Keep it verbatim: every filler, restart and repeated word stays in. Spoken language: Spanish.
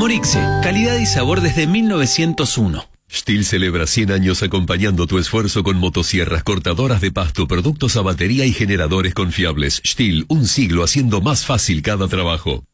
Corixe, calidad y sabor desde mil novecientos uno. Stihl celebra cien años acompañando tu esfuerzo con motosierras, cortadoras de pasto, productos a batería y generadores confiables. Stihl, un siglo haciendo más fácil cada trabajo.